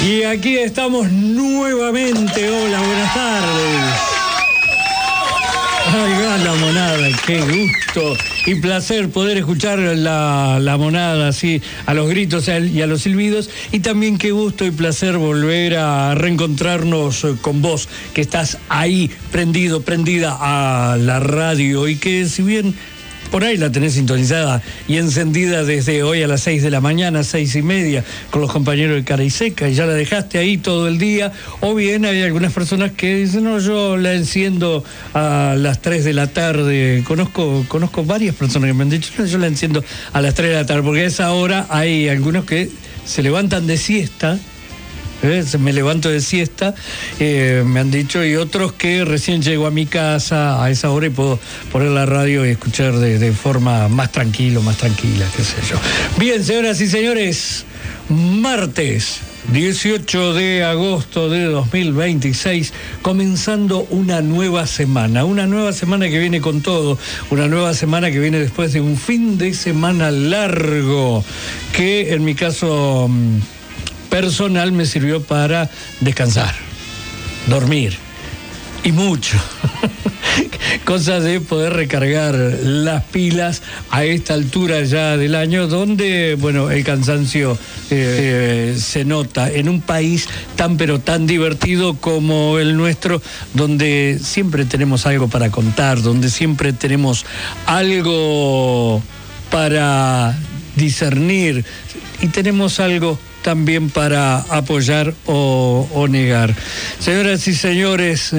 Y aquí estamos nuevamente. Hola, buenas tardes. Ay, va la monada, qué gusto y placer poder escuchar la monada así, a los gritos y a los silbidos. Y también qué gusto y placer volver a reencontrarnos con vos, que estás ahí prendido, prendida a la radio y que si bien por ahí la tenés sintonizada y encendida desde hoy a las 6 de la mañana, 6:30, con los compañeros de Cara y Seca, y ya la dejaste ahí todo el día, o bien hay algunas personas que dicen, no, yo la enciendo a las 3 de la tarde. Conozco varias personas que me han dicho, no, yo la enciendo a las 3 de la tarde, porque a esa hora hay algunos que se levantan de siesta. Me levanto de siesta, me han dicho, y otros que recién llego a mi casa a esa hora y puedo poner la radio y escuchar de forma más tranquila, qué sé yo. Bien, señoras y señores, martes 18 de agosto de 2026, comenzando una nueva semana que viene con todo, una nueva semana que viene después de un fin de semana largo, que en mi caso personal me sirvió para descansar, dormir y mucho. Cosa de poder recargar las pilas a esta altura ya del año, donde, bueno, el cansancio se nota en un país tan pero tan divertido como el nuestro, donde siempre tenemos algo para contar, donde siempre tenemos algo para discernir y tenemos algo también para apoyar o negar. Señoras y señores,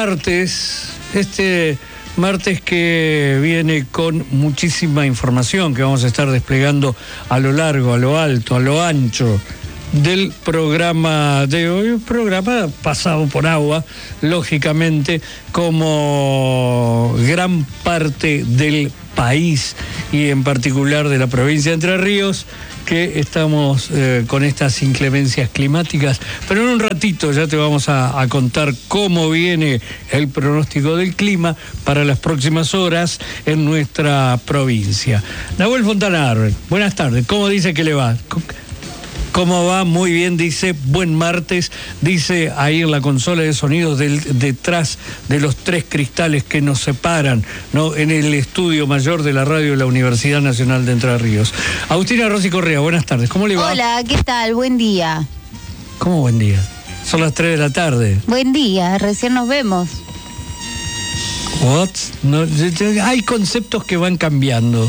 este martes que viene con muchísima información que vamos a estar desplegando a lo largo, a lo alto, a lo ancho del programa de hoy, un programa pasado por agua, lógicamente, como gran parte del país y en particular de la provincia de Entre Ríos, que estamos con estas inclemencias climáticas, pero en un ratito ya te vamos a contar cómo viene el pronóstico del clima para las próximas horas en nuestra provincia. Nahuel Fontanar, buenas tardes, ¿cómo dice que le va? ¿Cómo va? Muy bien, dice, buen martes, dice ahí en la consola de sonidos detrás de los 3 cristales que nos separan, ¿no? En el estudio mayor de la radio de la Universidad Nacional de Entre Ríos. Agustina Rossi Correa, buenas tardes, ¿cómo le va? Hola, ¿qué tal? Buen día. ¿Cómo buen día? Son las 3 de la tarde. Buen día, recién nos vemos. ¿What? No, hay conceptos que van cambiando.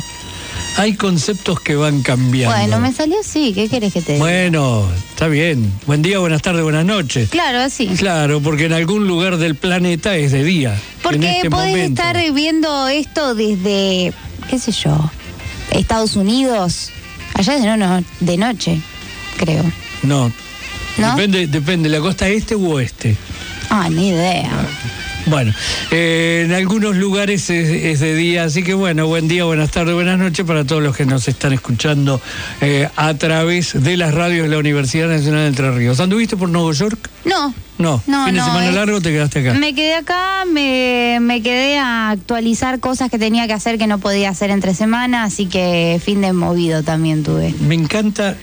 Bueno, me salió así, ¿qué querés que te diga? Bueno, está bien. Buen día, buenas tardes, buenas noches. Claro, así. Claro, porque en algún lugar del planeta es de día. Porque podés estar viendo esto desde, qué sé yo, Estados Unidos. Allá es de noche, creo. No. ¿No? Depende, ¿la costa este u oeste? Ah, ni idea. Bueno, en algunos lugares es de día, así que bueno, buen día, buenas tardes, buenas noches para todos los que nos están escuchando a través de las radios de la Universidad Nacional de Entre Ríos. ¿Anduviste por Nueva York? No. ¿Fin de semana largo o te quedaste acá? Me quedé acá, me quedé a actualizar cosas que tenía que hacer que no podía hacer entre semana, así que fin de movido también tuve. Me encanta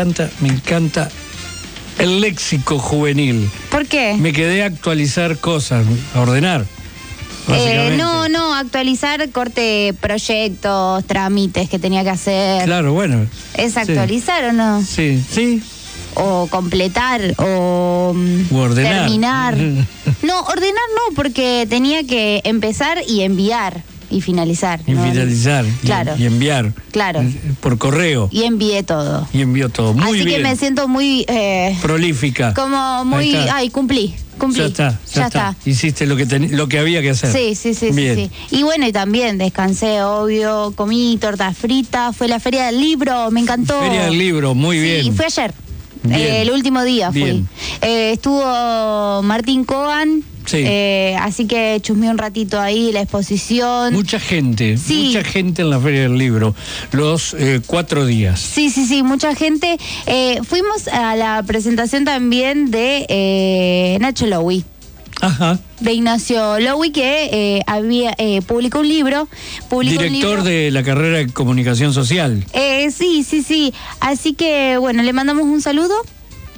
el léxico juvenil. ¿Por qué? Me quedé a actualizar cosas, a ordenar. No, actualizar proyectos, trámites que tenía que hacer. Claro, bueno. ¿Es actualizar o no? Sí. O completar, o ordenar. Terminar. No, ordenar no, porque tenía que empezar y enviar. Y finalizar. Y finalizar. Claro. Y enviar. Claro. Por correo. Y envié todo. Muy Así bien. Que me siento muy... prolífica. Como muy... Ay, cumplí. Ya está. Hiciste lo que había que hacer. Sí. Y bueno, y también descansé, obvio, comí tortas fritas, fue la Feria del Libro, me encantó. Feria del Libro, muy bien. Sí, fue ayer. El último día bien. Fui. Estuvo Martín Coan. Sí. Así que chusmeé un ratito ahí la exposición. Mucha gente en la Feria del Libro, los 4 días. Sí, mucha gente. Fuimos a la presentación también de Nacho Lowy. Ajá. De Ignacio Lowy, que publicó un libro. Director de la carrera de Comunicación Social. Sí. Así que, bueno, le mandamos un saludo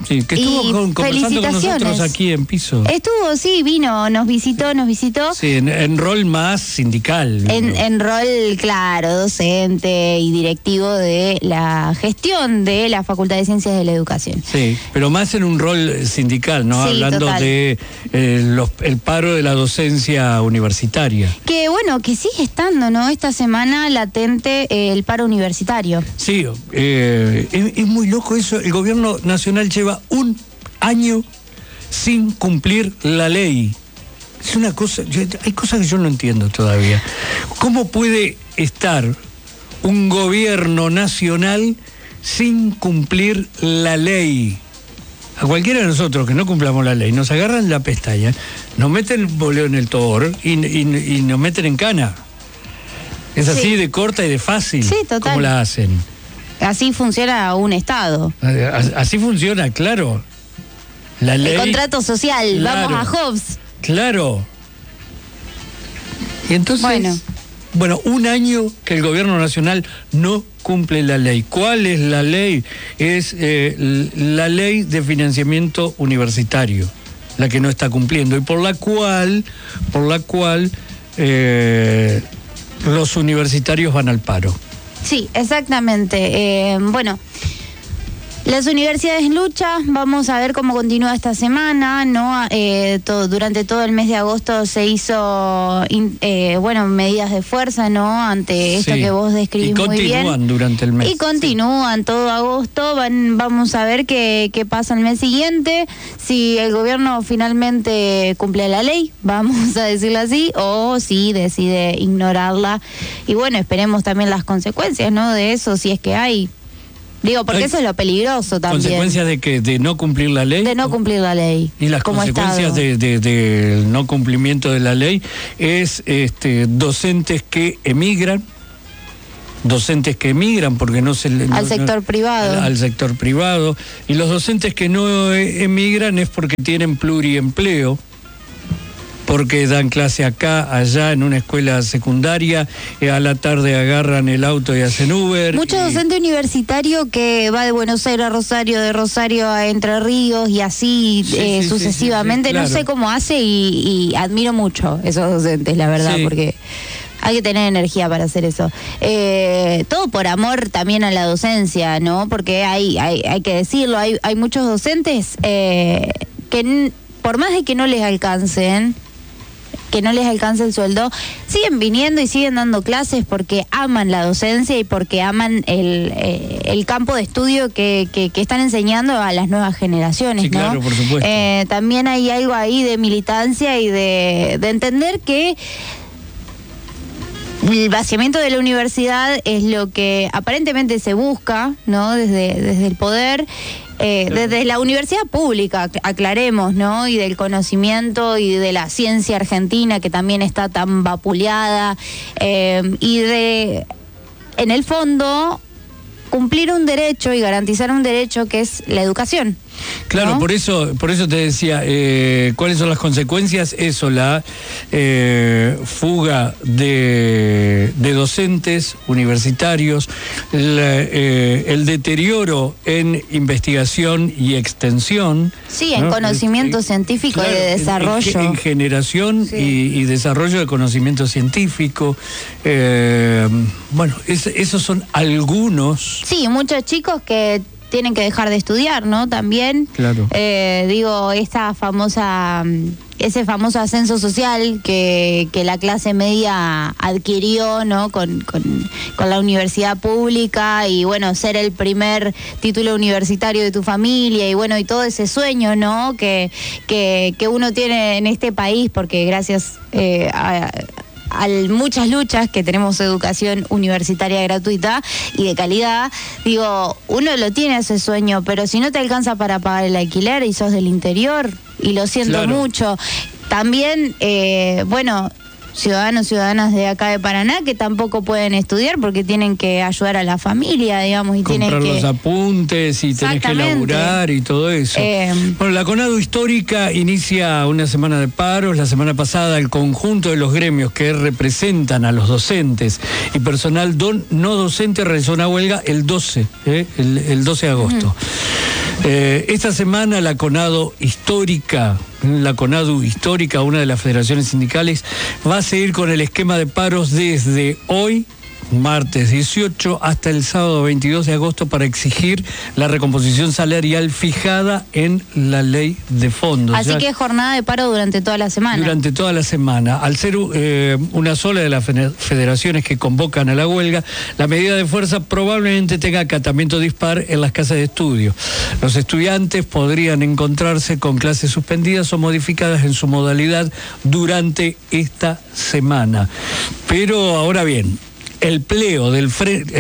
Sí, que estuvo conversando con nosotros aquí en Piso. Estuvo, sí, vino, nos visitó. Sí, en rol más sindical. En rol, claro, docente y directivo de la gestión de la Facultad de Ciencias de la Educación. Sí, pero más en un rol sindical, ¿no? Sí, hablando total. de el paro de la docencia universitaria. Que bueno, que sigue estando, ¿no? Esta semana latente el paro universitario. Sí, es muy loco eso. El gobierno nacional lleva un año sin cumplir la ley. Es una cosa, hay cosas que yo no entiendo todavía. ¿Cómo puede estar un gobierno nacional sin cumplir la ley? A cualquiera de nosotros que no cumplamos la ley, nos agarran la pestaña, nos meten el boleo en el tobor y nos meten en cana. Es así de corta y de fácil. Sí, total. ¿Cómo la hacen? Así funciona un Estado. Así funciona, claro. La ley. El contrato social, claro, vamos a Hobbes. Claro. Y entonces, bueno, un año que el gobierno nacional no cumple la ley. ¿Cuál es la ley? Es la ley de financiamiento universitario, la que no está cumpliendo y por la cual los universitarios van al paro. Sí, exactamente. Bueno, las universidades en lucha, vamos a ver cómo continúa esta semana, ¿no? Durante todo el mes de agosto se hizo, medidas de fuerza, ¿no? Ante esto que vos describís muy bien. Y continúan durante el mes. Y continúan todo agosto, vamos a ver qué pasa el mes siguiente, si el gobierno finalmente cumple la ley, vamos a decirlo así, o si decide ignorarla. Y bueno, esperemos también las consecuencias, ¿no? De eso, si es que hay. Digo, porque eso es lo peligroso también. ¿Consecuencias de qué? ¿De no cumplir la ley? De no cumplir la ley. Y las consecuencias del no cumplimiento de la ley es docentes que emigran porque no se... Al sector privado. Al sector privado. Y los docentes que no emigran es porque tienen pluriempleo, porque dan clase acá, allá, en una escuela secundaria, a la tarde agarran el auto y hacen Uber. Mucho docente universitario que va de Buenos Aires a Rosario, de Rosario a Entre Ríos y así sucesivamente. Sí, claro. No sé cómo hace y admiro mucho esos docentes, la verdad, porque hay que tener energía para hacer eso. Todo por amor también a la docencia, ¿no? Porque hay que decirlo, hay muchos docentes que por más de que no les alcance el sueldo, siguen viniendo y siguen dando clases porque aman la docencia y porque aman el campo de estudio que están enseñando a las nuevas generaciones, sí, ¿no? Claro, por supuesto. También hay algo ahí de militancia y de entender que el vaciamiento de la universidad es lo que aparentemente se busca, ¿no? Desde el poder, desde la universidad pública, aclaremos, ¿no? Y del conocimiento y de la ciencia argentina que también está tan vapuleada, y de, en el fondo, cumplir un derecho y garantizar un derecho que es la educación. Claro, ¿no? por eso te decía, ¿cuáles son las consecuencias? Eso, la fuga de docentes universitarios, el deterioro en investigación y extensión. Sí, en conocimiento científico claro, y de desarrollo. En generación y desarrollo de conocimiento científico. Bueno, esos son algunos. Sí, muchos chicos que tienen que dejar de estudiar, ¿no? También, claro. Ese famoso ascenso social que la clase media adquirió, ¿no? Con la universidad pública y, bueno, ser el primer título universitario de tu familia y, bueno, y todo ese sueño, ¿no? Que uno tiene en este país, porque gracias a muchas luchas que tenemos educación universitaria gratuita y de calidad, digo, uno lo tiene ese sueño, pero si no te alcanza para pagar el alquiler y sos del interior, y lo siento mucho, también, ciudadanas de acá de Paraná que tampoco pueden estudiar porque tienen que ayudar a la familia, digamos, y comprar tienen que... los apuntes y tenés que laburar y todo eso. Bueno, la CONADU Histórica inicia una semana de paros. La semana pasada el conjunto de los gremios que representan a los docentes y personal no docente realizó una huelga el 12 de agosto. Esta semana la CONADU histórica, una de las federaciones sindicales, va a seguir con el esquema de paros desde hoy, martes 18, hasta el sábado 22 de agosto para exigir la recomposición salarial fijada en la ley de fondos. Así que jornada de paro durante toda la semana. Durante toda la semana. Al ser una sola de las federaciones que convocan a la huelga, la medida de fuerza probablemente tenga acatamiento dispar en las casas de estudio. Los estudiantes podrían encontrarse con clases suspendidas o modificadas en su modalidad durante esta semana. Pero ahora bien, el pleno del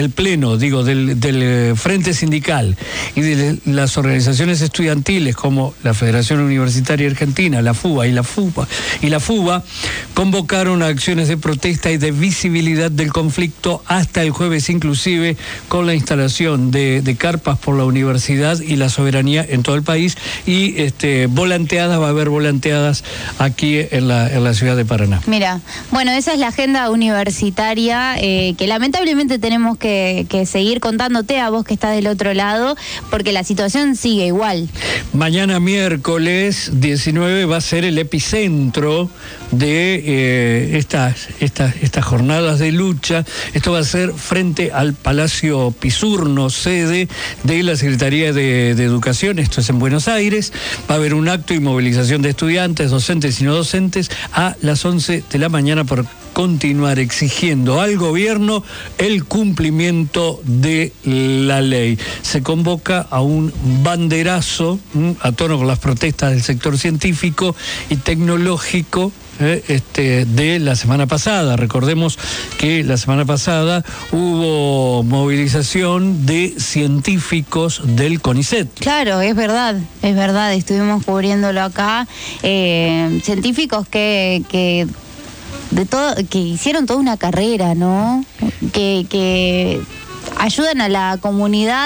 Frente Sindical y de las organizaciones estudiantiles como la Federación Universitaria Argentina, la FUBA y la FUBA convocaron acciones de protesta y de visibilidad del conflicto hasta el jueves, inclusive con la instalación de carpas por la universidad y la soberanía en todo el país, y va a haber volanteadas aquí en la ciudad de Paraná. Mira, bueno, esa es la agenda universitaria que lamentablemente tenemos que seguir contándote a vos que estás del otro lado, porque la situación sigue igual. Mañana miércoles 19 va a ser el epicentro de estas jornadas de lucha. Esto va a ser frente al Palacio Pisurno, sede de la Secretaría de Educación. Esto es en Buenos Aires. Va a haber un acto y movilización de estudiantes, docentes y no docentes a las 11 de la mañana por continuar exigiendo al gobierno el cumplimiento de la ley. Se convoca a un banderazo a tono con las protestas del sector científico y tecnológico de la semana pasada. Recordemos que la semana pasada hubo movilización de científicos del CONICET. Claro, es verdad, estuvimos cubriéndolo acá, científicos que hicieron toda una carrera, ¿no? Que ayudan a la comunidad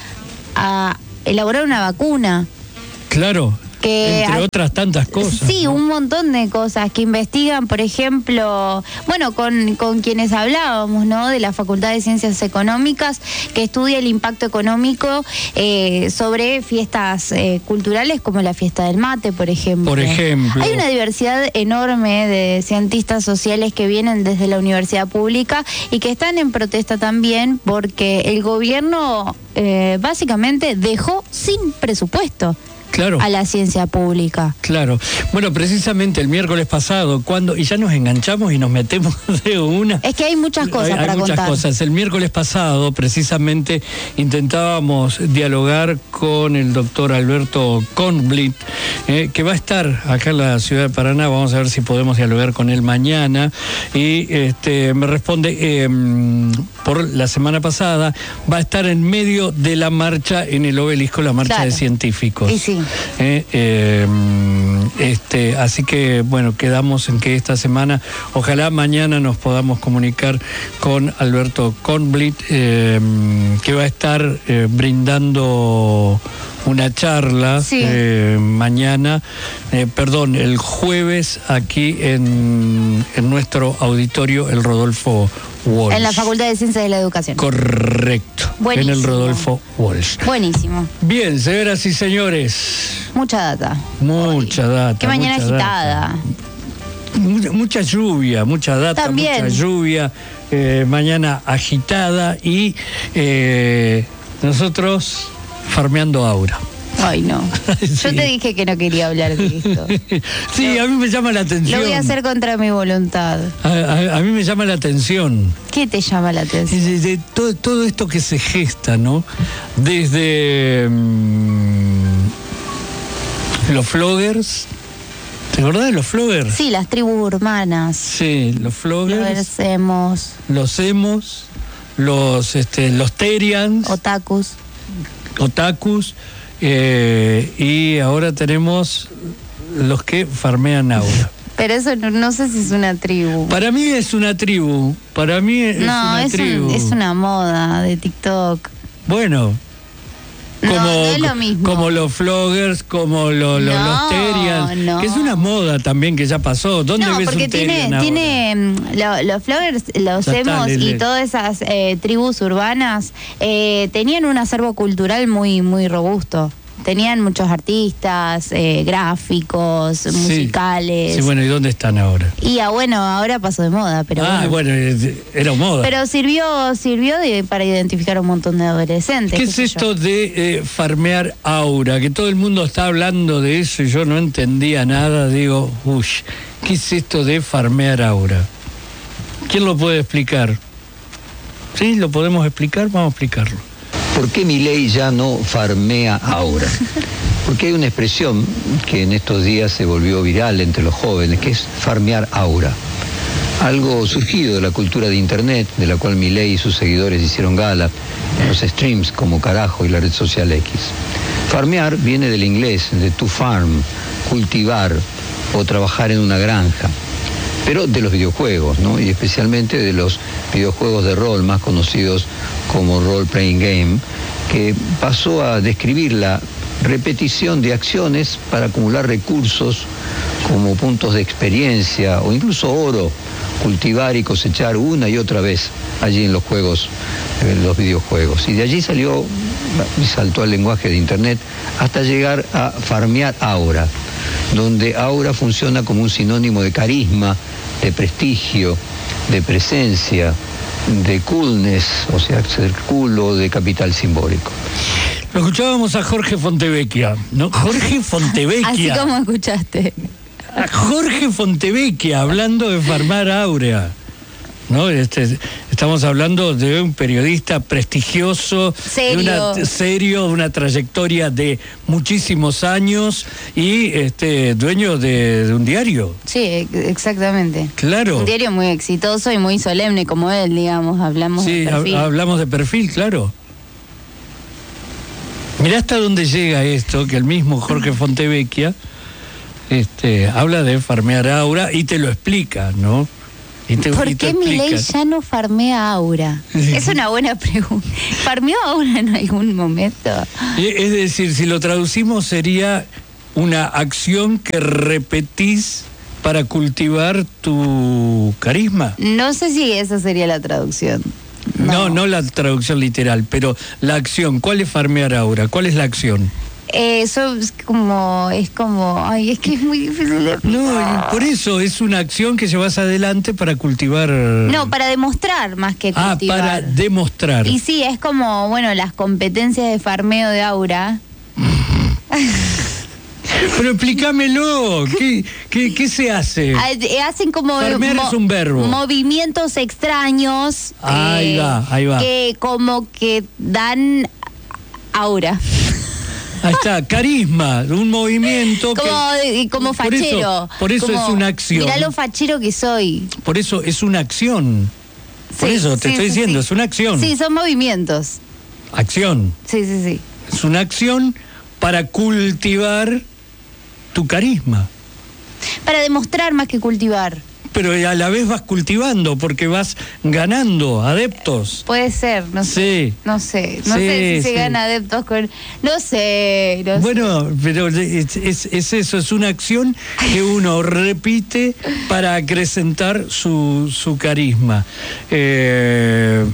a elaborar una vacuna. Claro. Entre otras tantas cosas. Sí, ¿no? Un montón de cosas que investigan, por ejemplo, bueno, con quienes hablábamos, ¿no? De la Facultad de Ciencias Económicas, que estudia el impacto económico sobre fiestas culturales como la fiesta del mate, por ejemplo. Hay una diversidad enorme de cientistas sociales que vienen desde la universidad pública y que están en protesta también porque el gobierno básicamente dejó sin presupuesto. Claro. A la ciencia pública. Claro. Bueno, precisamente el miércoles pasado, y ya nos enganchamos y nos metemos de una. Es que hay muchas cosas para contar. Hay muchas cosas. El miércoles pasado, precisamente, intentábamos dialogar con el doctor Alberto Kornblit, que va a estar acá en la ciudad de Paraná. Vamos a ver si podemos dialogar con él mañana. Y me responde, por la semana pasada, va a estar en medio de la marcha en el Obelisco, la marcha de científicos. Y sí. Así que bueno, quedamos en que esta semana, ojalá mañana nos podamos comunicar con Alberto Kornblit, que va a estar brindando una charla mañana, el jueves, aquí en nuestro auditorio, el Rodolfo Walsh. En la Facultad de Ciencias de la Educación. Correcto. Buenísimo. En el Rodolfo Walsh. Buenísimo. Bien, señoras y señores. Mucha data. Mucha data. Qué mañana agitada. Mucha lluvia, mucha data, también. Mucha lluvia, mañana agitada y nosotros farmeando aura. Ay, no. Sí. Yo te dije que no quería hablar de esto. Sí, a mí me llama la atención. Lo voy a hacer contra mi voluntad. A mí me llama la atención. ¿Qué te llama la atención? De todo esto que se gesta, ¿no? Desde los floggers. ¿Te acordás de los floggers? Sí, las tribus urbanas. Sí, los floggers. Los emos. Los terians. Otakus. Y ahora tenemos los que farmean aura. Pero eso no sé si es una tribu. Para mí es una tribu. Es una moda de TikTok. Bueno, no es lo mismo. Como los floggers, como los terians, que es una moda también que ya pasó. ¿Dónde ves un terian tiene los floggers, los emos y todas esas tribus urbanas tenían un acervo cultural muy, muy robusto. Tenían muchos artistas, gráficos, musicales. Sí, bueno, ¿y dónde están ahora? Y ahora pasó de moda, pero bueno, era moda. Pero sirvió para identificar a un montón de adolescentes. ¿Qué es esto de farmear aura? Que todo el mundo está hablando de eso y yo no entendía nada. Digo, ¿qué es esto de farmear aura? ¿Quién lo puede explicar? ¿Sí? ¿Lo podemos explicar? Vamos a explicarlo. ¿Por qué Milei ya no farmea aura? Porque hay una expresión que en estos días se volvió viral entre los jóvenes, que es farmear aura. Algo surgido de la cultura de Internet, de la cual Milei y sus seguidores hicieron gala en los streams como Carajo y la red social X. Farmear viene del inglés, de to farm, cultivar o trabajar en una granja, pero de los videojuegos, ¿no? Y especialmente de los videojuegos de rol más conocidos como Role Playing Game, que pasó a describir la repetición de acciones para acumular recursos como puntos de experiencia o incluso oro, cultivar y cosechar una y otra vez allí en los juegos, en los videojuegos. Y de allí saltó al lenguaje de Internet hasta llegar a farmear aura, donde aura funciona como un sinónimo de carisma, de prestigio, de presencia, de coolness, o sea, ser cool o de capital simbólico. Lo escuchábamos a Jorge Fontevecchia, ¿no? Jorge Fontevecchia. Así como escuchaste. A Jorge Fontevecchia hablando de farmar aura, ¿no? Estamos hablando de un periodista prestigioso, serio, de una trayectoria de muchísimos años y dueño de un diario. Sí, exactamente. Claro. Un diario muy exitoso y muy solemne como él, digamos, hablamos de perfil. Sí, hablamos de perfil, claro. Mirá hasta dónde llega esto, que el mismo Jorge Fontevecchia habla de farmear aura y te lo explica, ¿no? ¿Por qué Milei ya no farmea aura? Es una buena pregunta. ¿Farmeó aura en algún momento? Es decir, si lo traducimos sería una acción que repetís para cultivar tu carisma. No sé si esa sería la traducción. No la traducción literal, pero la acción. ¿Cuál es farmear aura? ¿Cuál es la acción? Eso es como, es que es muy difícil de explicar. No, por eso es una acción que llevas adelante para cultivar. No, para demostrar más que cultivar. Para demostrar. Y sí, es como, las competencias de farmeo de aura. Pero explícamelo, ¿qué se hace? Hacen como farmear es un verbo. Movimientos extraños. Ahí va. Que como que dan aura. Ahí está, carisma, un movimiento como fachero. Por eso es una acción. Mirá lo fachero que soy. Por eso es una acción. Por eso te estoy diciendo, es una acción. Sí, son movimientos. Acción. Sí. Es una acción para cultivar tu carisma. Para demostrar más que cultivar. Pero a la vez vas cultivando porque vas ganando adeptos. Puede ser, no sé. No sé si se gana adeptos con... No sé. Bueno, pero es eso, es una acción que uno repite para acrecentar su carisma. Qué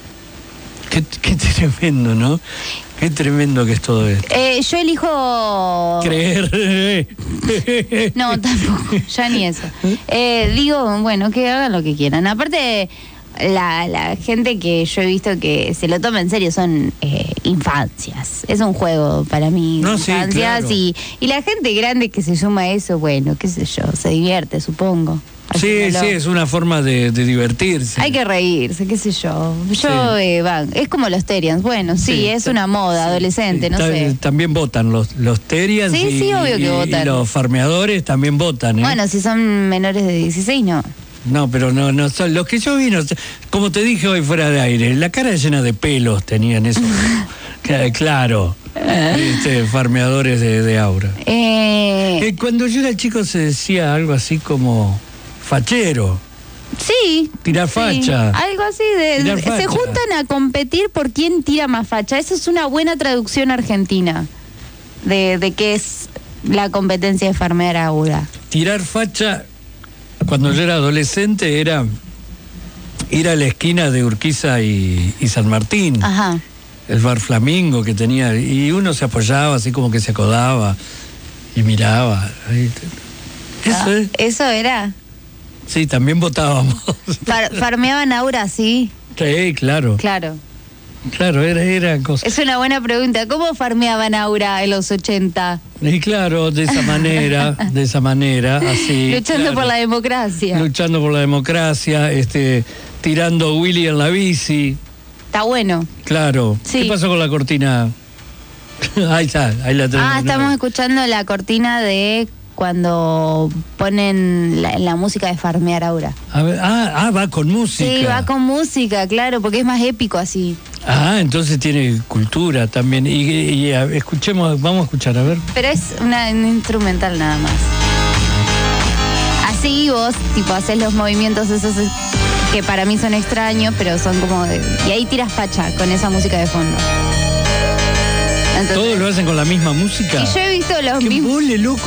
tremendo, ¿no? Qué tremendo que es todo esto. Yo elijo... Creer. No, tampoco, ya ni eso. Digo, que hagan lo que quieran. Aparte, la gente que yo he visto que se lo toma en serio son infancias. Es un juego para mí, infancias. Sí, claro. Y la gente grande que se suma a eso, qué sé yo, se divierte, supongo. Sí, es una forma de divertirse. Hay que reírse, qué sé yo. Es como los Terians. Es una moda adolescente, no sé. También votan los Terians. Sí, obvio que votan. Y los farmeadores también votan. Bueno, si son menores de 16, no. No, pero no son los que yo vi, como te dije hoy fuera de aire, la cara llena de pelos tenían eso. Claro. Farmeadores de aura. Cuando yo era chico se decía algo así como fachero. Sí. Tirar facha. Algo así se juntan a competir por quién tira más facha. Eso es una buena traducción argentina de qué es la competencia de farmear aura. Tirar facha, cuando yo era adolescente, era ir a la esquina de Urquiza y San Martín. Ajá. el bar Flamingo que tenía, y uno se apoyaba así como que se acodaba y miraba. Eso era. Sí, también votábamos. Farmeaban Aura, sí. Sí, claro. Claro. Claro, era cosa. Es una buena pregunta. ¿Cómo farmeaban Aura en los 80? Y claro, de esa manera, así. Luchando claro. por la democracia. Luchando por la democracia, tirando Willy en la bici. Está bueno. Claro. Sí. ¿Qué pasó con la cortina? Ahí está, ahí la tenemos. Estamos escuchando la cortina de cuando ponen la música de Farmear Aura. A ver, va con música. Sí, va con música, claro, porque es más épico así. Entonces tiene cultura también. Y escuchemos, vamos a escuchar, a ver. Pero es un instrumental nada más. Así vos, tipo, haces los movimientos esos que para mí son extraños, pero son como y ahí tiras facha con esa música de fondo. Entonces, ¿todos lo hacen con la misma música? Y yo he visto los ¡Qué mismos. mole, loco!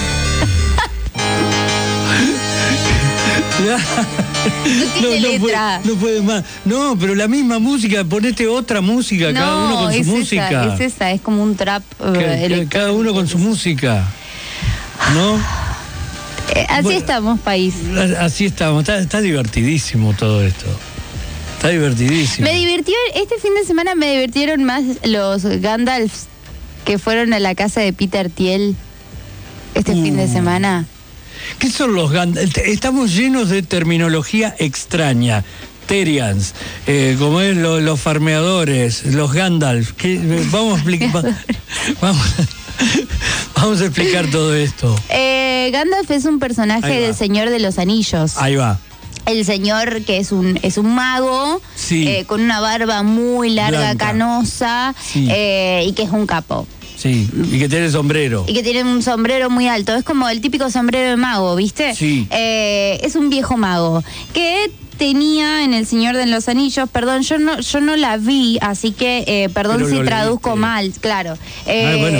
No tiene letra. No puede más. No, pero la misma música, ponete otra música, cada uno con su música. Es esa, es como un trap. Cada uno con su música. ¿No? Así estamos, país. Así estamos. Está divertidísimo todo esto. Está divertidísimo. Este fin de semana me divirtieron más los Gandalfs que fueron a la casa de Peter Thiel este fin de semana. ¿Qué son los Gandalf? Estamos llenos de terminología extraña. Terians, como es los farmeadores, los Gandalf. Vamos a explicar. Vamos a explicar todo esto. Gandalf es un personaje del Señor de los Anillos. Ahí va. El señor que es un mago, sí, con una barba muy larga, blanca, canosa, sí, y que es un capo. Sí, y que tiene sombrero. Y que tiene un sombrero muy alto. Es como el típico sombrero de mago, ¿viste? Sí. Es un viejo mago que tenía en El Señor de los Anillos, perdón, yo no la vi, así que perdón si traduzco mal, claro. Bueno.